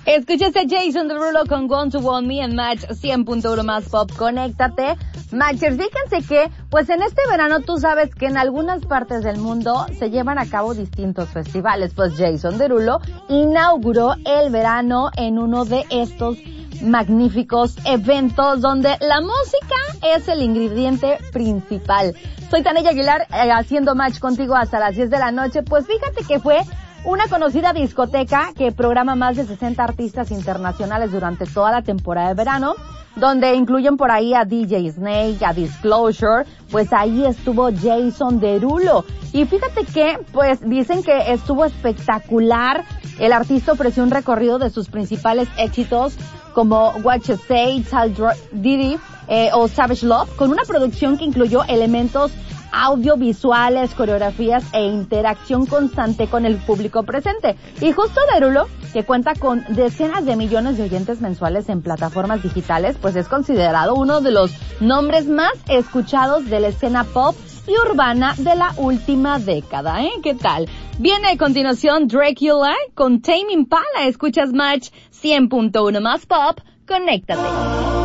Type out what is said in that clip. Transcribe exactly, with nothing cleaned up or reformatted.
Escuchas a Jason Derulo con Want to Want Me en Match cien punto uno más Pop. Conéctate. Matchers, fíjense que, pues en este verano tú sabes que en algunas partes del mundo se llevan a cabo distintos festivales. Pues Jason Derulo inauguró el verano en uno de estos magníficos eventos donde la música es el ingrediente principal. Soy Tania Aguilar, eh, haciendo match contigo hasta las diez de la noche. Pues fíjate que fue una conocida discoteca que programa más de sesenta artistas internacionales durante toda la temporada de verano, donde incluyen por ahí a D J Snake, a Disclosure. Pues ahí estuvo Jason Derulo. Y fíjate que, pues dicen que estuvo espectacular. El artista ofreció un recorrido de sus principales éxitos como What You Say, Tell Diddy eh, o Savage Love, con una producción que incluyó elementos audiovisuales, coreografías e interacción constante con el público presente. Y justo Derulo, que cuenta con decenas de millones de oyentes mensuales en plataformas digitales, pues es considerado uno de los nombres más escuchados de la escena pop y urbana de la última década, ¿eh? ¿Qué tal? Viene a continuación Dracula con Tame Impala. Escuchas Match cien punto uno más Pop. Conéctate.